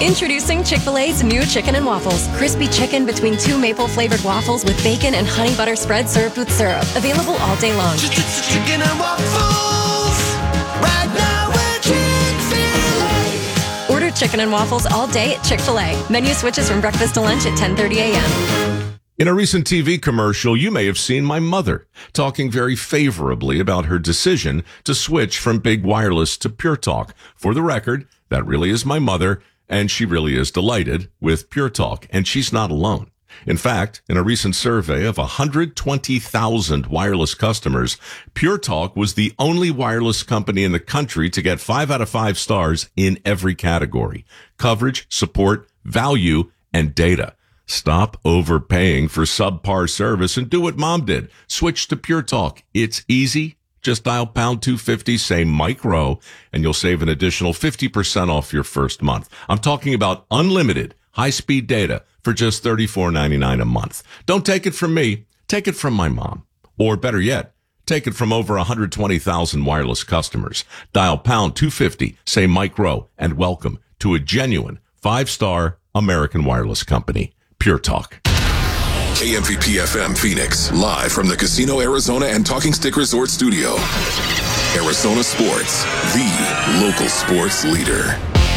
Introducing Chick-fil-A's new Chicken and Waffles. Crispy chicken between two maple-flavored waffles with bacon and honey butter spread served with syrup. Available all day long. Chicken and waffles. Right now we're Chick-fil-A. Order Chicken and Waffles all day at Chick-fil-A. Menu switches from breakfast to lunch at 10:30 a.m. In a recent TV commercial, you may have seen my mother talking very favorably about her decision to switch from Big Wireless to Pure Talk. For the record, that really is my mother, and she really is delighted with Pure Talk, and she's not alone. In fact, in a recent survey of 120,000 wireless customers, Pure Talk was the only wireless company in the country to get 5 out of 5 stars in every category: coverage, support, value, and data. Stop overpaying for subpar service and do what Mom did. Switch to Pure Talk. It's easy. Just dial pound 250, say Mike Rowe, and you'll save an additional 50% off your first month. I'm talking about unlimited high-speed data for just $34.99 a month. Don't take it from me. Take it from my mom. Or better yet, take it from over 120,000 wireless customers. Dial pound 250, say Mike Rowe, and welcome to a genuine 5-star American wireless company. Pure Talk. KMVP FM Phoenix, live from the Casino Arizona and Talking Stick Resort Studio. Arizona Sports, the local sports leader.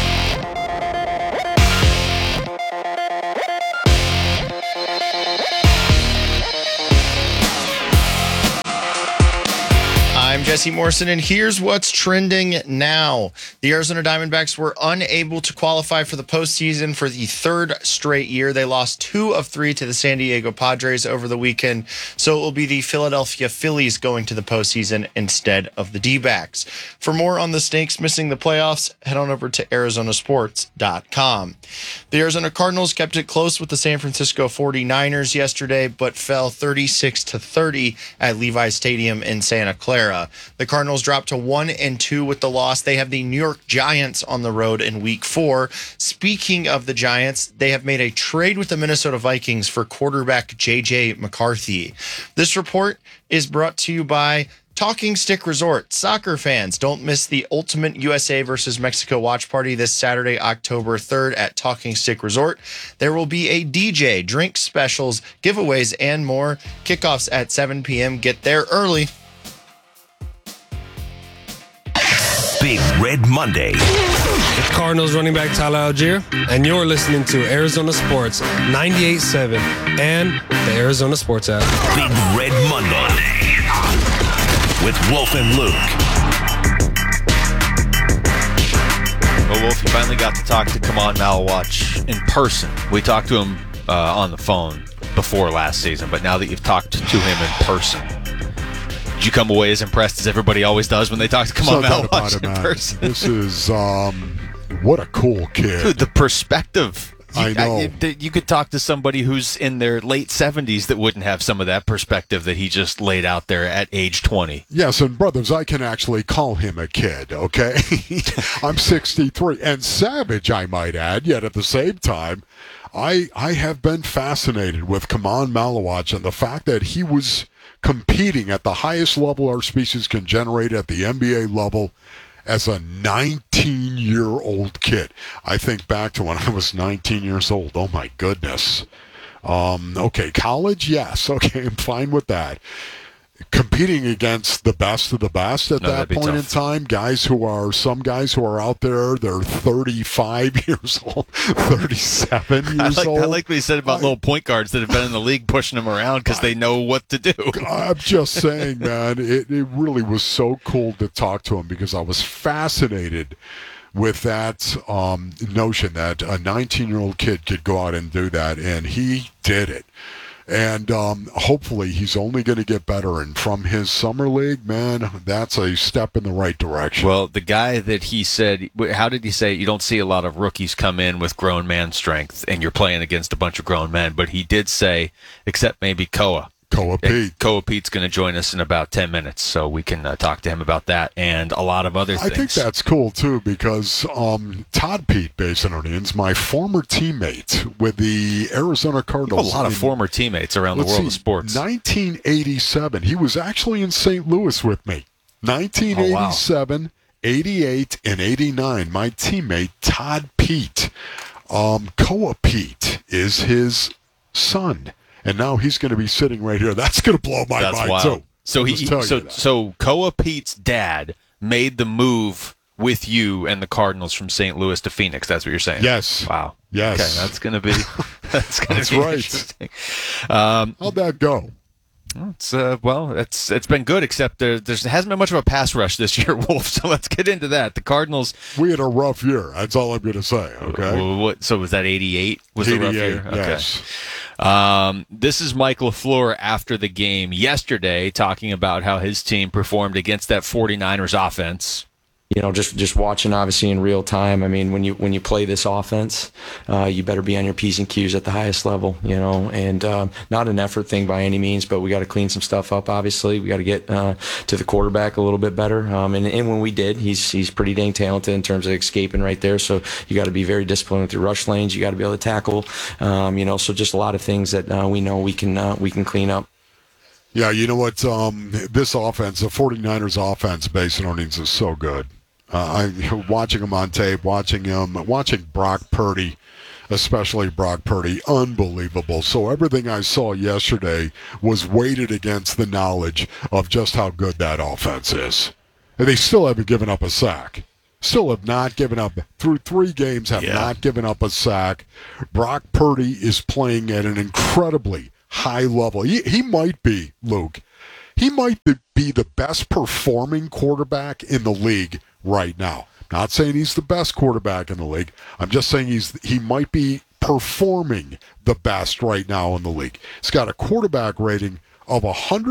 I'm Jesse Morrison, and here's what's trending now. The Arizona Diamondbacks were unable to qualify for the postseason for the third straight year. They lost 2 of 3 to the San Diego Padres over the weekend, so it will be the Philadelphia Phillies going to the postseason instead of the D-backs. For more on the Snakes missing the playoffs, head on over to ArizonaSports.com. The Arizona Cardinals kept it close with the San Francisco 49ers yesterday, but fell 36-30 at Levi Stadium in Santa Clara. The Cardinals dropped to 1-2 with the loss. They have the New York Giants on the road in Week 4. Speaking of the Giants, they have made a trade with the Minnesota Vikings for quarterback J.J. McCarthy. This report is brought to you by Talking Stick Resort. Soccer fans, don't miss the Ultimate USA versus Mexico watch party this Saturday, October 3rd at Talking Stick Resort. There will be a DJ, drink specials, giveaways, and more. Kickoffs at 7 p.m. Get there early. Big Red Monday. It's Cardinals running back Tyler Algier, and you're listening to Arizona Sports 98.7 and the Arizona Sports app. Big Red Monday with Wolf and Luke. Well, Wolf, you finally got to talk to Kamon Malawach in person. We talked to him on the phone before last season, but now that you've talked to him in person, did you come away as impressed as everybody always does when they talk to Kamon Malawach in person? This is, what a cool kid. Dude, the perspective. I know. You could talk to somebody who's in their late 70s that wouldn't have some of that perspective that he just laid out there at age 20. Yes, and brothers, I can actually call him a kid, okay? I'm 63, and savage, I might add, yet at the same time, I have been fascinated with Kamon Malawach and the fact that he was competing at the highest level our species can generate at the NBA level as a 19-year-old kid. I think back to when I was 19 years old. Oh, my goodness. Okay, college? Yes. Okay, I'm fine with that. Competing against the best of the best at that point in time, some guys who are out there, they're 35 years old, 37 years old. I like what you said about little point guards that have been in the league pushing them around because they know what to do. I'm just saying, man, it really was so cool to talk to him because I was fascinated with that notion that a 19-year-old kid could go out and do that, and he did it. And hopefully he's only going to get better. And from his summer league, man, that's a step in the right direction. Well, the guy that he said, how did he say, you don't see a lot of rookies come in with grown man strength and you're playing against a bunch of grown men. But he did say, except maybe Koa Pete. Koa Pete's going to join us in about 10 minutes, so we can talk to him about that and a lot of other things. I think that's cool, too, because Todd Pete, Basinonians, my former teammate with the Arizona Cardinals. A lot of former teammates around the world of sports. 1987. He was actually in St. Louis with me. 1987, 88, and 89. My teammate, Todd Pete. Koa Pete is his son. And now he's going to be sitting right here. That's going to blow my mind, wild. too. So Koa Pete's dad made the move with you and the Cardinals from St. Louis to Phoenix. That's what you're saying? Yes. Wow. Yes. Okay, that's going to be right. interesting. How'd that go? It's been good, except there hasn't been much of a pass rush this year, Wolf. So let's get into that. The Cardinals. We had a rough year. That's all I'm going to say. Okay. So was that 88? Was 88, the rough year? Okay. Yes. This is Mike LaFleur after the game yesterday, talking about how his team performed against that 49ers offense. Just watching obviously in real time. I mean, when you play this offense, you better be on your P's and Q's at the highest level, and not an effort thing by any means, but we got to clean some stuff up. Obviously, we got to get to the quarterback a little bit better. And when we did, he's pretty dang talented in terms of escaping right there. So you got to be very disciplined with your rush lanes. You got to be able to tackle. So just a lot of things that we know we can clean up. Yeah, you know what? This offense, the 49ers offense, based on earnings, is so good. Watching him on tape, watching Brock Purdy, especially Brock Purdy, unbelievable. So everything I saw yesterday was weighted against the knowledge of just how good that offense is. And they still haven't given up a sack. Still have not given up. Through 3 games, have not given up a sack. Brock Purdy is playing at an incredibly high level. He might be, Luke, he might be the best performing quarterback in the league right now. Not saying he's the best quarterback in the league. I'm just saying he might be performing the best right now in the league. He's got a quarterback rating of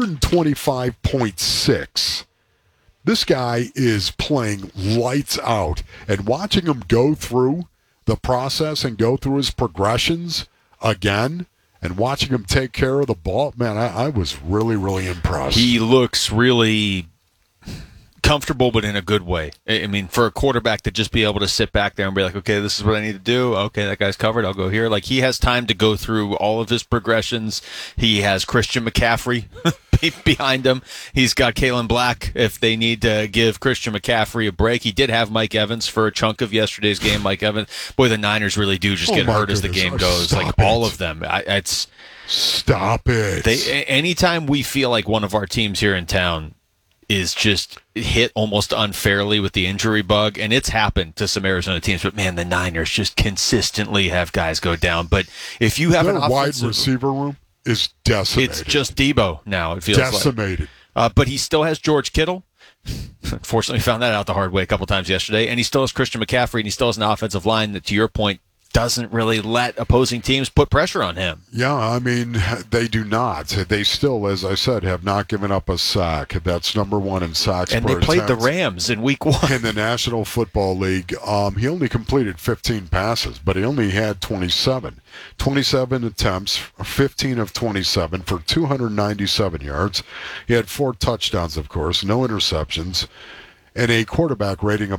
125.6. This guy is playing lights out, and watching him go through the process and go through his progressions again, and watching him take care of the ball, man, I was really, really impressed. He looks really comfortable, but in a good way. I mean, for a quarterback to just be able to sit back there and be like, okay, this is what I need to do. Okay, that guy's covered. I'll go here. Like, he has time to go through all of his progressions. He has Christian McCaffrey behind him. He's got Kalen Black if they need to give Christian McCaffrey a break. He did have Mike Evans for a chunk of yesterday's game. Mike Evans, boy, the Niners really do just get hurt as the game goes. Like, all of them. Stop it. Anytime we feel like one of our teams here in town is just hit almost unfairly with the injury bug, and it's happened to some Arizona teams, but man, the Niners just consistently have guys go down. But if you have their an wide receiver room is decimated. It's just Debo now, it feels decimated. But he still has George Kittle. Unfortunately, found that out the hard way a couple times yesterday, and he still has Christian McCaffrey, and he still has an offensive line that, to your point, doesn't really let opposing teams put pressure on him. Yeah, I mean, they do not. They still, as I said, have not given up a sack. That's number 1 in sacks. And they played the Rams in week 1. In the National Football League. He only completed 15 passes, but he only had 27. 27 attempts, 15 of 27 for 297 yards. He had 4 touchdowns, of course, no interceptions, and a quarterback rating of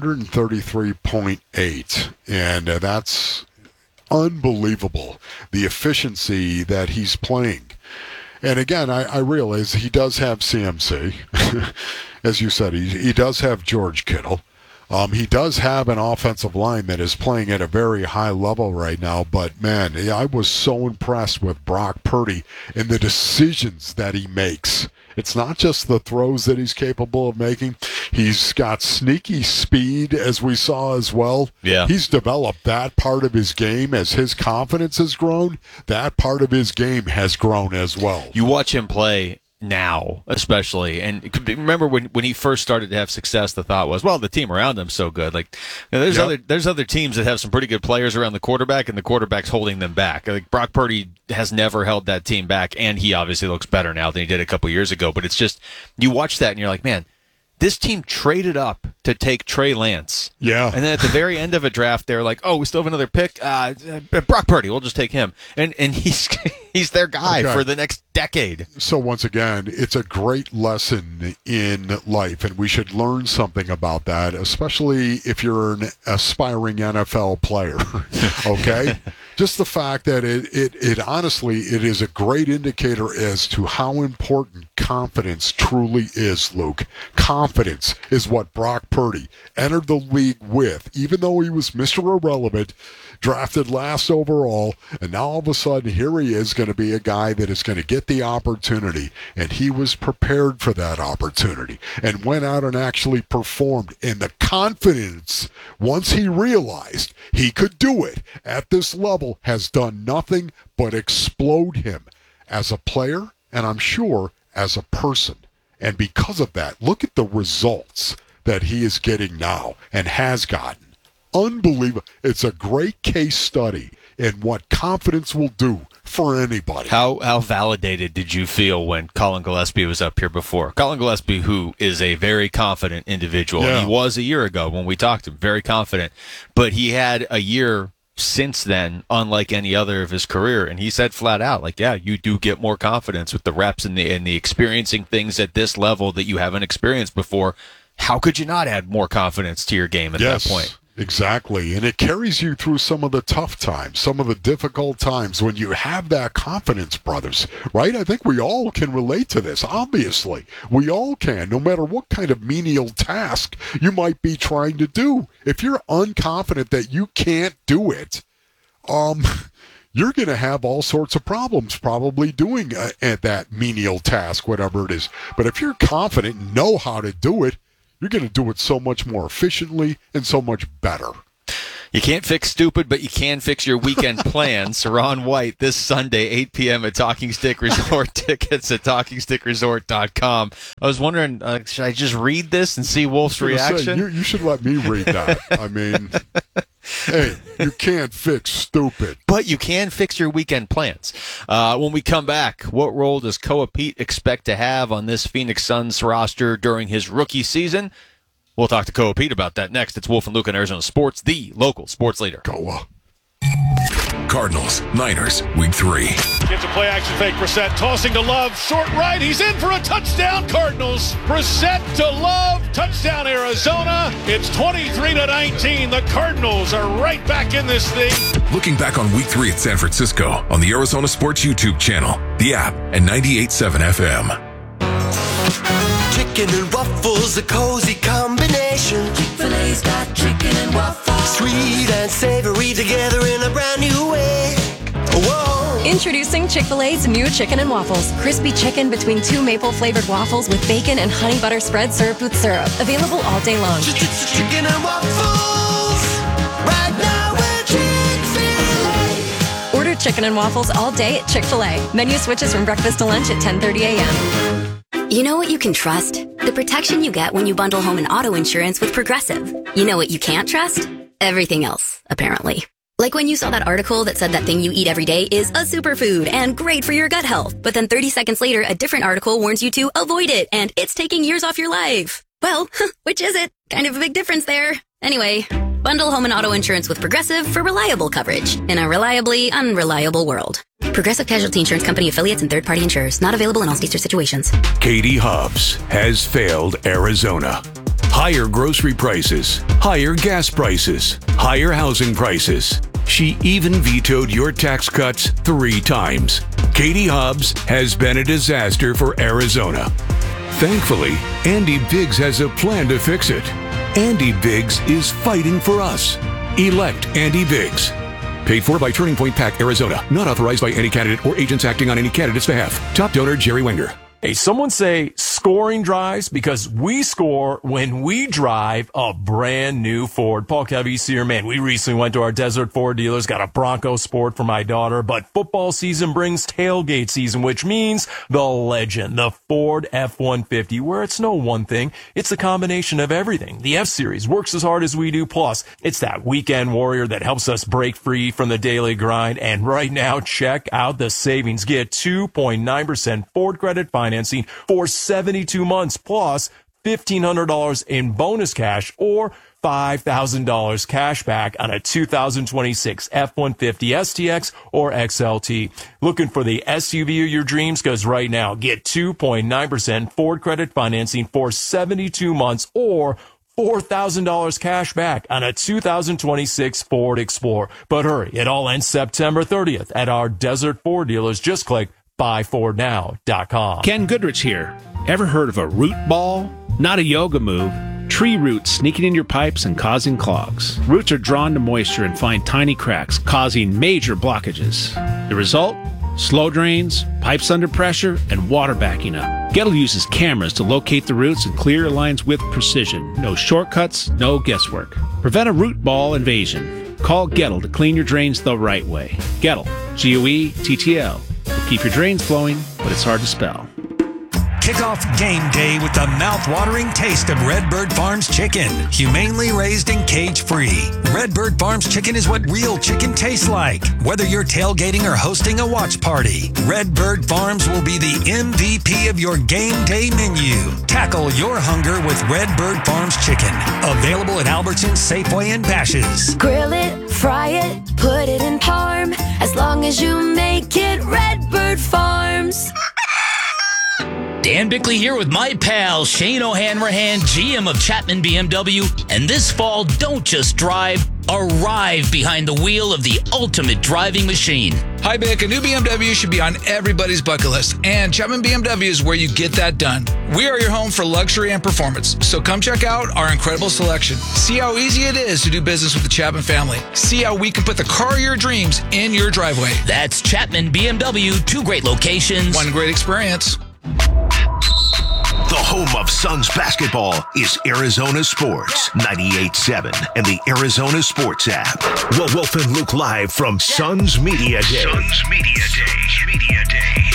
133.8. And that's unbelievable, the efficiency that he's playing. And again, I realize he does have CMC. As you said, he does have George Kittle. He does have an offensive line that is playing at a very high level right now. But, man, I was so impressed with Brock Purdy and the decisions that he makes. It's not just the throws that he's capable of making. He's got sneaky speed, as we saw as well. Yeah. He's developed that part of his game. As his confidence has grown, that part of his game has grown as well. You watch him play now, especially, and remember when he first started to have success, the thought was, well, the team around him's so good. Like, there's other teams that have some pretty good players around the quarterback, and the quarterback's holding them back. Like, Brock Purdy has never held that team back, and he obviously looks better now than he did a couple years ago. But it's just, you watch that and you're like, man, this team traded up to take Trey Lance. Yeah. And then at the very end of a draft, they're like, oh, we still have another pick. Brock Purdy, we'll just take him. And he's their guy for the next decade. So once again, it's a great lesson in life, and we should learn something about that, especially if you're an aspiring NFL player. Okay? Just the fact that it honestly, it is a great indicator as to how important confidence truly is, Luke. Confidence is what Brock Purdy entered the league with, even though he was Mr. Irrelevant, drafted last overall, and now all of a sudden here he is going to be a guy that is going to get the opportunity, and he was prepared for that opportunity and went out and actually performed. And the confidence, once he realized he could do it at this level, has done nothing but explode him as a player, and I'm sure as a person. And because of that, look at the results that he is getting now and has gotten. Unbelievable. It's a great case study in what confidence will do for anybody. How validated did you feel when Colin Gillespie was up here before? Colin Gillespie, who is a very confident individual. Yeah. He was a year ago when we talked to him, very confident. But he had a year since then, unlike any other of his career. And he said flat out, like, yeah, you do get more confidence with the reps and the experiencing things at this level that you haven't experienced before. How could you not add more confidence to your game at that point? Exactly. And it carries you through some of the tough times, some of the difficult times when you have that confidence, brothers, right? I think we all can relate to this, obviously. We all can, no matter what kind of menial task you might be trying to do. If you're unconfident that you can't do it, you're going to have all sorts of problems probably doing that menial task, whatever it is. But if you're confident and know how to do it, you're going to do it so much more efficiently and so much better. You can't fix stupid, but you can fix your weekend plans. Ron White this Sunday, 8 p.m. at Talking Stick Resort. Tickets at TalkingStickResort.com. I was wondering, should I just read this and see Wolf's reaction? Say, you should let me read that. I mean, hey, you can't fix stupid. But you can fix your weekend plans. When we come back, what role does Koa Pete expect to have on this Phoenix Suns roster during his rookie season? We'll talk to Koa Pete about that next. It's Wolf and Luke on Arizona Sports, the local sports leader. Koa. Cardinals, Niners, Week 3. Gets a play action fake. Brissett tossing to Love. Short right. He's in for a touchdown, Cardinals. Brissett to Love. Touchdown, Arizona. It's 23-19. The Cardinals are right back in this thing. Looking back on Week 3 at San Francisco on the Arizona Sports YouTube channel, the app, and 98.7 FM. Chicken and waffles, a cozy combination. Chick-fil-A's got chicken and waffles. Sweet and savory together in a brand new way. Whoa. Introducing Chick-fil-A's new chicken and waffles. Crispy chicken between two maple-flavored waffles with bacon and honey butter spread served with syrup. Available all day long. Chicken and waffles. Right now at Chick-fil-A. Order chicken and waffles all day at Chick-fil-A. Menu switches from breakfast to lunch at 10:30 a.m. You know what you can trust? The protection you get when you bundle home and auto insurance with Progressive. You know what you can't trust? Everything else, apparently. Like when you saw that article that said that thing you eat every day is a superfood and great for your gut health. But then 30 seconds later, a different article warns you to avoid it and it's taking years off your life. Well, which is it? Kind of a big difference there. Anyway, bundle home and auto insurance with Progressive for reliable coverage in a reliably unreliable world. Progressive Casualty Insurance Company affiliates and third-party insurers. Not available in all states or situations. Katie Hobbs has failed Arizona. Higher grocery prices, higher gas prices, higher housing prices. She even vetoed your tax cuts 3 times. Katie Hobbs has been a disaster for Arizona. Thankfully, Andy Biggs has a plan to fix it. Andy Biggs is fighting for us. Elect Andy Biggs. Paid for by Turning Point PAC, Arizona. Not authorized by any candidate or agents acting on any candidate's behalf. Top donor, Jerry Wenger. Hey, someone say scoring drives because we score when we drive a brand new Ford. Paul Cavese here, man. We recently went to our Desert Ford dealers, got a Bronco Sport for my daughter, but football season brings tailgate season, which means the legend, the Ford F-150, where it's no one thing. It's a combination of everything. The F-Series works as hard as we do. Plus, it's that weekend warrior that helps us break free from the daily grind. And right now, check out the savings. Get 2.9% Ford credit financing for 72 months plus $1,500 in bonus cash or $5,000 cash back on a 2026 F-150 STX or XLT. Looking for the SUV of your dreams? Because right now, get 2.9% Ford credit financing for 72 months or $4,000 cash back on a 2026 Ford Explorer. But hurry, it all ends September 30th at our Desert Ford dealers. Just click buyfordnow.com. Ken Goodrich here. Ever heard of a root ball? Not a yoga move. Tree roots sneaking in your pipes and causing clogs. Roots are drawn to moisture and find tiny cracks, causing major blockages. The result? Slow drains, pipes under pressure, and water backing up. Gettle uses cameras to locate the roots and clear your lines with precision. No shortcuts, no guesswork. Prevent a root ball invasion. Call Gettle to clean your drains the right way. Gettle, G-O-E-T-T-L. Will keep your drains flowing, but it's hard to spell. Kick off game day with the mouth-watering taste of Redbird Farms chicken, humanely raised and cage-free. Redbird Farms chicken is what real chicken tastes like. Whether you're tailgating or hosting a watch party, Redbird Farms will be the MVP of your game day menu. Tackle your hunger with Redbird Farms chicken. Available at Albertsons, Safeway, and Bash's'. Grill it, fry it, put it in parm. As long as you make it Redbird Farms. Dan Bickley here with my pal Shane O'Hanrahan, GM of Chapman BMW. And this fall, don't just drive, arrive behind the wheel of the ultimate driving machine. Hi, Bick. A new BMW should be on everybody's bucket list, and Chapman BMW is where you get that done. We are your home for luxury and performance, so come check out our incredible selection. See how easy it is to do business with the Chapman family. See how we can put the car of your dreams in your driveway. That's Chapman BMW, 2 great locations. 1 great experience. The home of Suns basketball is Arizona Sports 98.7 and the Arizona Sports app. Wolf and Luke live from Suns Media Day. Suns Media Day.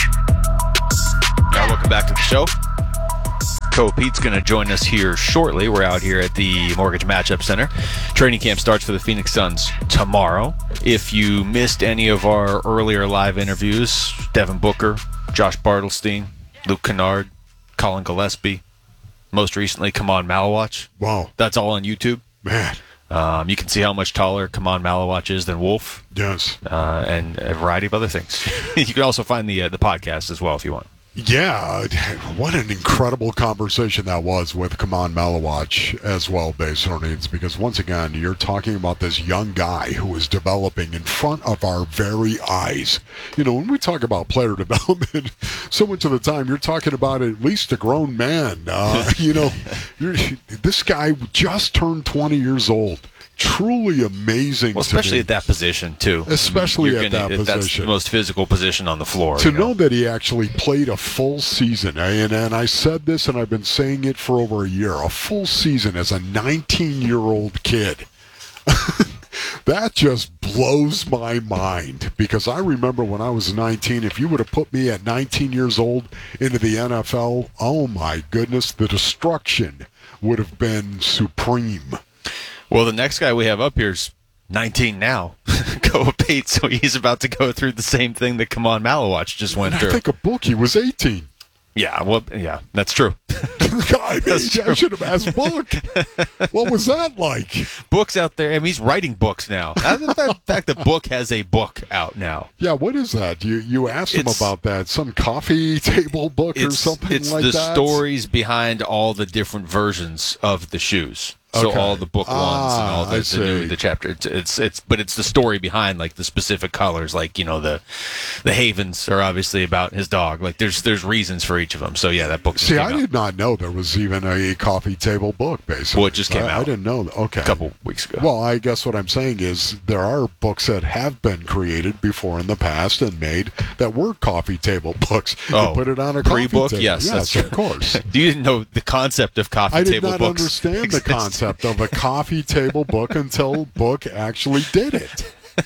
All right, welcome back to the show. Co Pete's going to join us here shortly. We're out here at the Mortgage Matchup Center. Training camp starts for the Phoenix Suns tomorrow. If you missed any of our earlier live interviews, Devin Booker, Josh Bartelstein, Luke Kennard, Colin Gillespie, most recently Kaman Malawach. Wow. That's all on YouTube. Man. You can see how much taller Kaman Malawach is than Wolf. Yes. And a variety of other things. You can also find the podcast as well if you want. Yeah, what an incredible conversation that was with Kaman Malawach as well, Bay Sardines, because once again, you're talking about this young guy who is developing in front of our very eyes. You know, when we talk about player development, so much of the time you're talking about at least a grown man. You know, this guy just turned 20 years old. Truly amazing. Well, especially at that position, too. Especially at that position. That's the most physical position on the floor. To know that he actually played a full season, and I said this and I've been saying it for over a year, a full season as a 19-year-old kid. That just blows my mind, because I remember when I was 19, if you would have put me at 19 years old into the NFL, oh my goodness, the destruction would have been supreme. Well, the next guy we have up here is 19 now. Go Pete, so he's about to go through the same thing that Kaman Malawach just went through. I think a book, he was 18. Yeah, well, yeah, that's true. I should have asked Book. What was that like? Book's out there. I mean, he's writing books now. The fact that Book has a book out now. Yeah, what is that? You asked him about that. Some coffee table book or something like that? It's the stories behind all the different versions of the shoes. So all the book ones and all the chapter. But it's the story behind, like, the specific colors. Like, you know, the Havens are obviously about his dog. Like, there's reasons for each of them. So yeah, that book. See, I did not know there was even a coffee table book, basically. Well, it just came out. I didn't know that. Okay, a couple weeks ago. Well, I guess what I'm saying is there are books that have been created before in the past and made that were coffee table books. Oh, you put it on a coffee pre-book? table. Yes, that's true. Of course. You didn't know the concept of coffee table books. I did not understand the concept of a coffee table book until Book actually did it.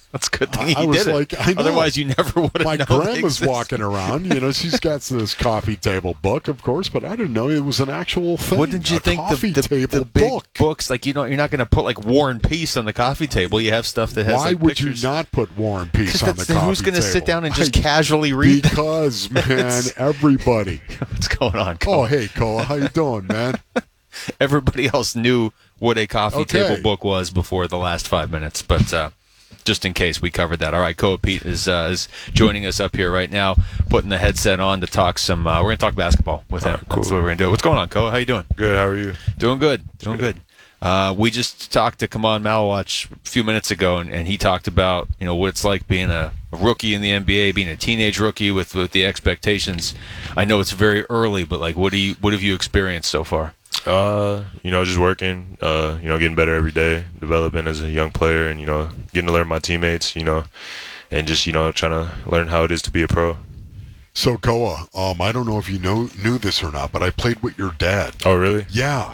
That's a good thing I he was did like, it. I know. Otherwise, you never would have known. My they grandma's existed. walking around. She's got this coffee table book, of course, but I didn't know it was an actual thing. Wouldn't you think coffee the table big book? books, like, you're not going to put like War and Peace on the coffee table. You have stuff that has Why like, would pictures. you not put War and Peace on the coffee Who's going to table? sit down and just casually read? Because, man, everybody. What's going on, Cole? Oh, hey, Cole, how you doing, man? Everybody else knew what a coffee table book was before the last 5 minutes, but just in case, we covered that. All right, Koa Pete is joining us up here right now, putting the headset on to talk some. We're going to talk basketball with him. Cool. That's what we're going to do. What's going on, Koa? How you doing? Good. How are you? Doing good. Doing good. We just talked to Kaman Malawach a few minutes ago, and he talked about what it's like being a rookie in the NBA, being a teenage rookie with the expectations. I know it's very early, but like, what have you experienced so far? Just working, getting better every day, developing as a young player, and getting to learn my teammates, and just trying to learn how it is to be a pro. So, Koa, I don't know if you knew this or not, but I played with your dad. Oh, really? Yeah.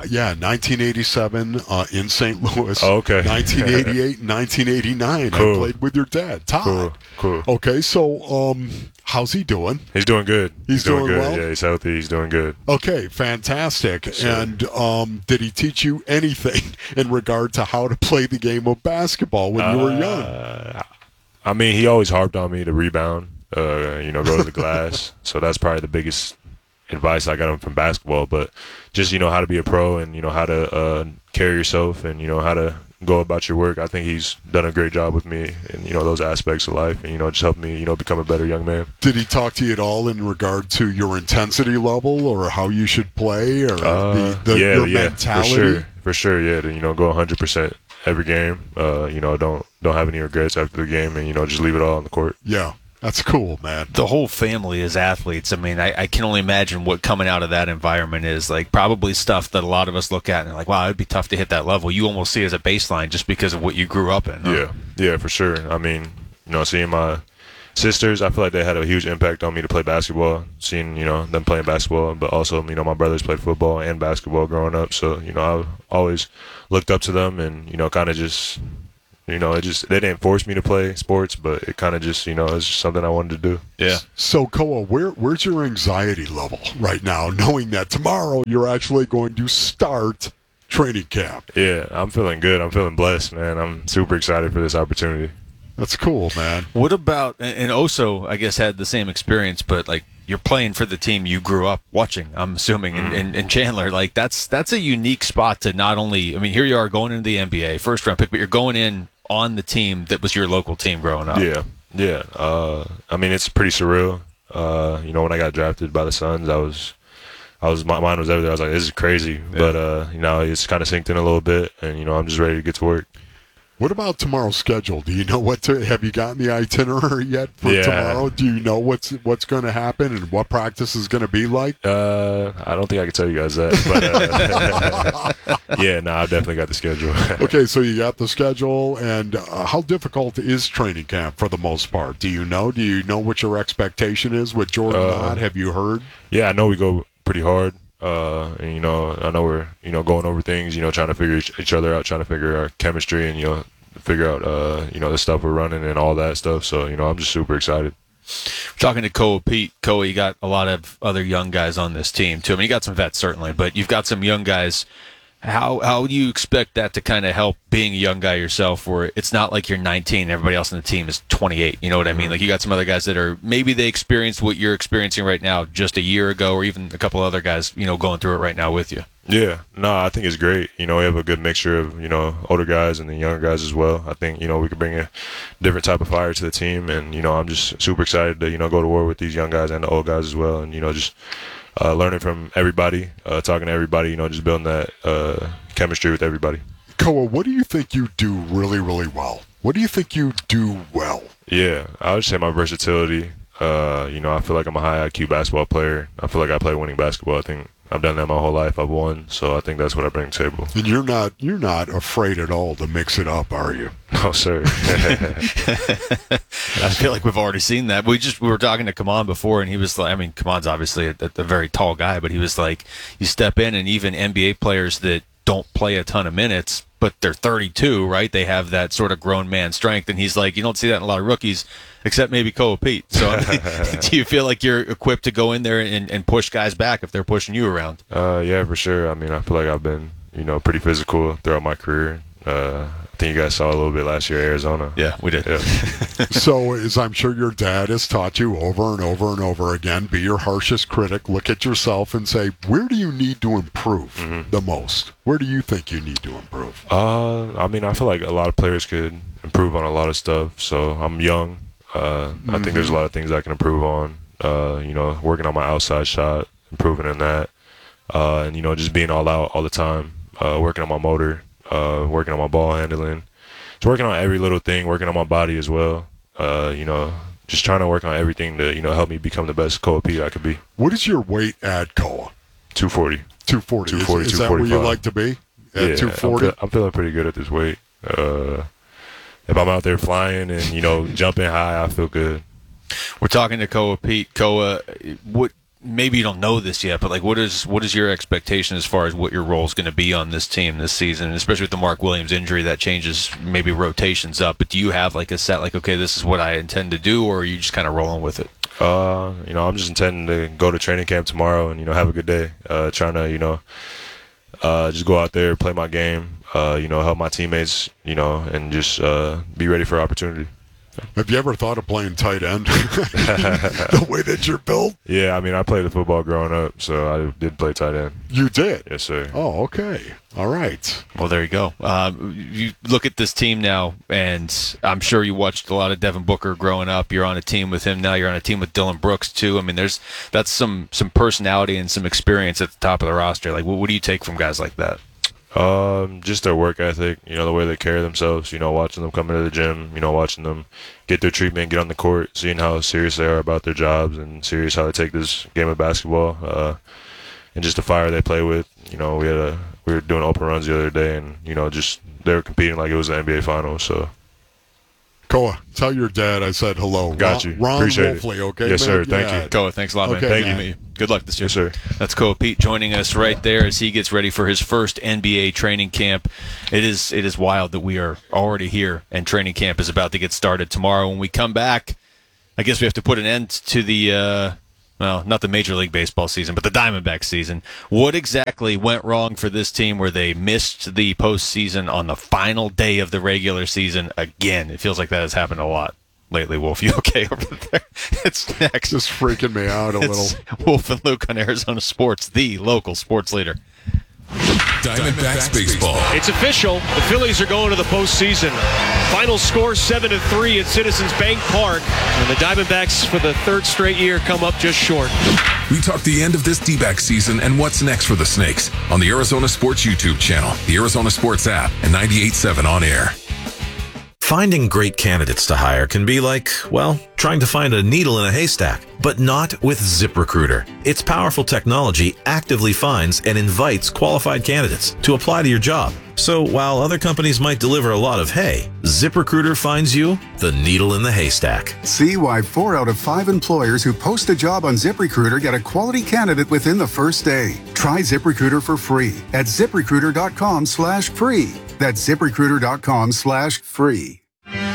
1987 in St. Louis. Oh, okay. 1988 and 1989. Cool. I played with your dad, Todd. Cool. Okay, so how's he doing? He's doing good. He's doing good. well? Yeah, he's healthy. He's doing good. Okay, fantastic. Sure. And did he teach you anything in regard to how to play the game of basketball when you were young? I mean, he always harped on me to rebound. Go to the glass. So that's probably the biggest advice I got from basketball. But just, how to be a pro and, how to carry yourself and, how to go about your work. I think he's done a great job with me in, those aspects of life and, just helped me, become a better young man. Did he talk to you at all in regard to your intensity level or how you should play or your mentality? For sure, yeah. To, go 100% every game. Don't have any regrets after the game and, just leave it all on the court. Yeah. That's cool, man. The whole family is athletes. I mean, I can only imagine what coming out of that environment is like. Probably stuff that a lot of us look at and are like, wow, it'd be tough to hit that level. You almost see it as a baseline just because of what you grew up in. Huh? Yeah, for sure. I mean, seeing my sisters, I feel like they had a huge impact on me to play basketball. Seeing, them playing basketball, but also, my brothers played football and basketball growing up. So, I always looked up to them and, kind of just... they didn't force me to play sports, but it kind of just, it's just something I wanted to do. Yeah. So, Koa, where's your anxiety level right now, knowing that tomorrow you're actually going to start training camp? Yeah, I'm feeling good. I'm feeling blessed, man. I'm super excited for this opportunity. That's cool, man. What about, and Oso, I guess, had the same experience, but like, you're playing for the team you grew up watching, I'm assuming, in Chandler. Like, that's a unique spot to not only, I mean, here you are going into the NBA, first round pick, but you're going in on the team that was your local team growing up. Yeah. I mean, it's pretty surreal. When I got drafted by the Suns, my mind was everywhere. I was like, this is crazy. Yeah. But, it's kind of sinked in a little bit, and, I'm just ready to get to work. What about tomorrow's schedule? Do you know have you gotten the itinerary yet for tomorrow? Do you know what's going to happen and what practice is going to be like? I don't think I can tell you guys that. But I've definitely got the schedule. Okay, so you got the schedule, and how difficult is training camp for the most part? Do you know? Do you know what your expectation is with Jordan Lott? Have you heard? Yeah, I know we go pretty hard. And, I know we're, going over things, trying to figure each other out, trying to figure our chemistry and, figure out, the stuff we're running and all that stuff. So, I'm just super excited. Talking to Koa Pete. Koa, you got a lot of other young guys on this team, too. I mean, you got some vets, certainly, but you've got some young guys. How do you expect that to kind of help being a young guy yourself, where it's not like you're 19 and everybody else on the team is 28? You know what I mean? Like, you got some other guys that are, maybe they experienced what you're experiencing right now just a year ago, or even a couple other guys, going through it right now with you. Yeah. No, I think it's great. We have a good mixture of, older guys and the younger guys as well. I think, we could bring a different type of fire to the team. And, I'm just super excited to, go to war with these young guys and the old guys as well. And, just learning from everybody, talking to everybody, just building that chemistry with everybody. Koa, what do you think you do really, really well? What do you think you do well? Yeah, I would say my versatility. I feel like I'm a high IQ basketball player. I feel like I play winning basketball. I think I've done that my whole life. I've won, so I think that's what I bring to the table. And you're not afraid at all to mix it up, are you? No, sir. I feel like we've already seen that. We were talking to Kaman before, and he was like, I mean, Kaman's obviously a very tall guy, but he was like, you step in, and even NBA players that don't play a ton of minutes, but they're 32, right? They have that sort of grown man strength. And he's like, you don't see that in a lot of rookies, except maybe Koa Pete. So I mean, do you feel like you're equipped to go in there and push guys back if they're pushing you around? Yeah, for sure. I mean, I feel like I've been, pretty physical throughout my career. I think you guys saw a little bit last year at Arizona. Yeah, we did. Yeah. So, as I'm sure your dad has taught you over and over and over again, be your harshest critic, look at yourself and say, where do you need to improve the most? Where do you think you need to improve? I mean, I feel like a lot of players could improve on a lot of stuff. So I'm young. I think there's a lot of things I can improve on. Working on my outside shot, improving in that, and just being all out all the time, working on my motor. Working on my ball handling, just working on every little thing, working on my body as well. Just trying to work on everything to, help me become the best Koa Pete I could be. What is your weight at Koa? 240. 240. Is that where you like to be? At 240? I'm feeling pretty good at this weight. If I'm out there flying and, jumping high, I feel good. We're talking to Koa Pete. Koa, maybe you don't know this yet, but what is your expectation as far as what your role is going to be on this team this season, and especially with the Mark Williams injury that changes maybe rotations up? But do you have a set, okay, this is what I intend to do, or are you just kind of rolling with it? I'm just intending to go to training camp tomorrow and have a good day. Trying to just go out there, play my game, help my teammates, and just be ready for opportunity. Have you ever thought of playing tight end? The way that you're built? Yeah, I mean, I played the football growing up, so I did play tight end. You did? Yes, sir. Oh, okay. All right. Well, there you go. You look at this team now, and I'm sure you watched a lot of Devin Booker growing up. You're on a team with him now. You're on a team with Dylan Brooks, too. I mean, that's some personality and some experience at the top of the roster. What do you take from guys like that? Just their work ethic, the way they carry themselves, watching them come into the gym, watching them get their treatment, get on the court, seeing how serious they are about their jobs and serious how they take this game of basketball, and just the fire they play with. We were doing open runs the other day, and, just they were competing like it was the NBA Finals, so. Koa, tell your dad I said hello. Got you. Ron Appreciate Wolfley, it. okay? Yes, man? sir. Thank you. Koa, thanks a lot, man. Okay, Thank you. Good luck this year. Yes, sir. That's Koa Pete joining us right there as he gets ready for his first NBA training camp. It is wild that we are already here, and training camp is about to get started tomorrow. When we come back, I guess we have to put an end to the not the Major League Baseball season, but the Diamondbacks season. What exactly went wrong for this team where they missed the postseason on the final day of the regular season again? It feels like that has happened a lot lately. Wolf, you okay over there? It's next. Just freaking me out a little. Wolf and Luke on Arizona Sports, the local sports leader. Diamondbacks baseball. It's official. The Phillies are going to the postseason. Final score 7-3 at Citizens Bank Park. And the Diamondbacks, for the third straight year, come up just short. We talk the end of this D-back season and what's next for the Snakes on the Arizona Sports YouTube channel, the Arizona Sports app, and 98.7 on air. Finding great candidates to hire can be like, well, trying to find a needle in a haystack, but not with ZipRecruiter. Its powerful technology actively finds and invites qualified candidates to apply to your job. So while other companies might deliver a lot of hay, ZipRecruiter finds you the needle in the haystack. See why 4 out of 5 employers who post a job on ZipRecruiter get a quality candidate within the first day. Try ZipRecruiter for free at ZipRecruiter.com/free. That's ZipRecruiter.com/free.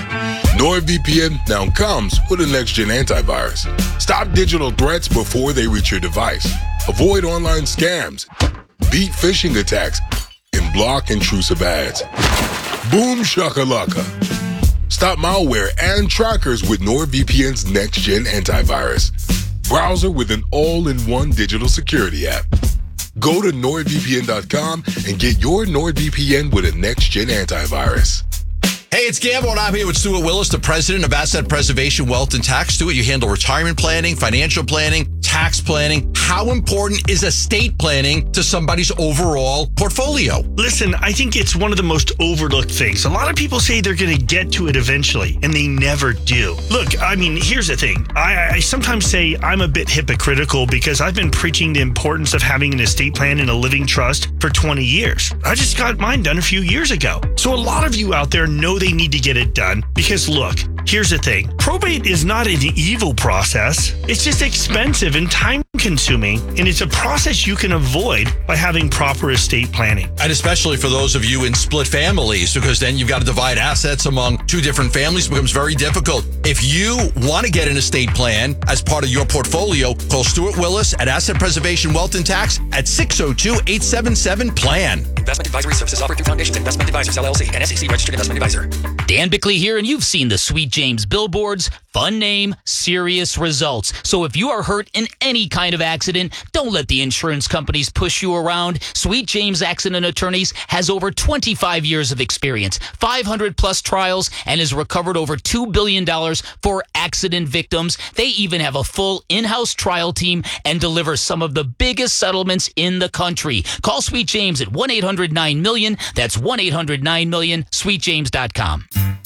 NordVPN now comes with a next-gen antivirus. Stop digital threats before they reach your device. Avoid online scams, beat phishing attacks, and block intrusive ads. Boom shakalaka. Stop malware and trackers with NordVPN's next-gen antivirus. Browser with an all-in-one digital security app. Go to NordVPN.com and get your NordVPN with a next-gen antivirus. Hey, it's Gamble, and I'm here with Stuart Willis, the president of Asset Preservation Wealth and Tax. Stuart, you handle retirement planning, financial planning, tax planning. How important is estate planning to somebody's overall portfolio? Listen, I think it's one of the most overlooked things. A lot of people say they're going to get to it eventually, and they never do. Look, I mean, here's the thing. I sometimes say I'm a bit hypocritical because I've been preaching the importance of having an estate plan and a living trust for 20 years. I just got mine done a few years ago. So a lot of you out there know they need to get it done because, look, here's the thing. Probate is not an evil process. It's just expensive and time-consuming, and it's a process you can avoid by having proper estate planning. And especially for those of you in split families, because then you've got to divide assets among two different families. It becomes very difficult. If you want to get an estate plan as part of your portfolio, call Stuart Willis at Asset Preservation Wealth and Tax at 602-877-PLAN. Investment advisory services offered through Foundations Investment Advisors, LLC, and SEC Registered Investment Advisor. Dan Bickley here, and you've seen the Sweet James billboards. Fun name, serious results. So if you are hurt in any kind of accident, don't let the insurance companies push you around. Sweet James Accident Attorneys has over 25 years of experience, 500 plus trials, and has recovered over $2 billion for accident victims. They even have a full in-house trial team and deliver some of the biggest settlements in the country. Call Sweet James at 1-800-9-MILLION. That's 1-800-9-MILLION, sweetjames.com.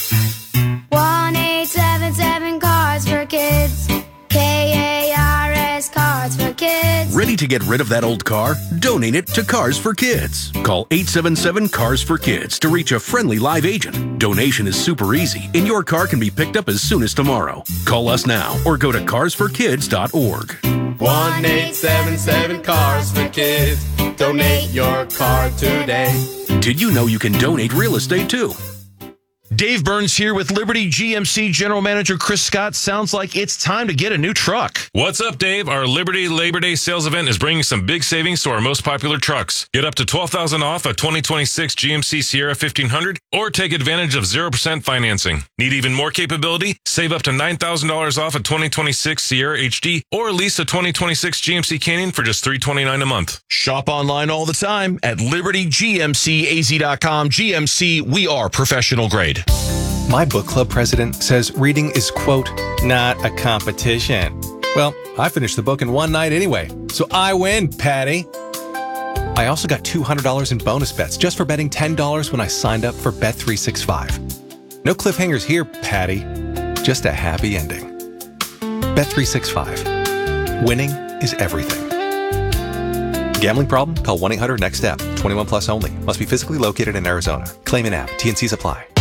1-877 Cars for Kids. KARS Cars for Kids. Ready to get rid of that old car? Donate it to Cars for Kids. Call 877 Cars for Kids to reach a friendly live agent. Donation is super easy, and your car can be picked up as soon as tomorrow. Call us now or go to carsforkids.org. 1-877 Cars for Kids. Donate your car today. Did you know you can donate real estate too? Dave Burns here with Liberty GMC General Manager Chris Scott. Sounds like it's time to get a new truck. What's up, Dave? Our Liberty Labor Day sales event is bringing some big savings to our most popular trucks. Get up to $12,000 off a 2026 GMC Sierra 1500 or take advantage of 0% financing. Need even more capability? Save up to $9,000 off a 2026 Sierra HD or lease a 2026 GMC Canyon for just $329 a month. Shop online all the time at libertygmcaz.com. GMC, we are professional grade. My book club president says reading is, quote, not a competition. Well, I finished the book in one night anyway, so I win, Patty. I also got $200 in bonus bets just for betting $10 when I signed up for Bet365. No cliffhangers here, Patty. Just a happy ending. Bet365. Winning is everything. Gambling problem? Call 1-800-NEXT-STEP. 21 plus only. Must be physically located in Arizona. Claim in app. T&Cs apply.